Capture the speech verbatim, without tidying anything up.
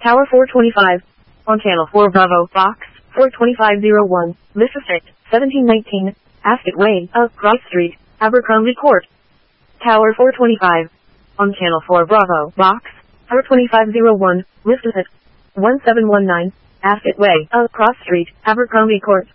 Tower four twenty-five. On Channel four Bravo, Box four twenty-five oh one, Mississippi, seventeen nineteen, Ascot Way, up Cross Street, Abercrombie Court. Tower four twenty-five. On Channel four Bravo, Box four twenty-five oh one, Mississippi, one seven one nine, Ascot Way, up Cross Street, Abercrombie Court.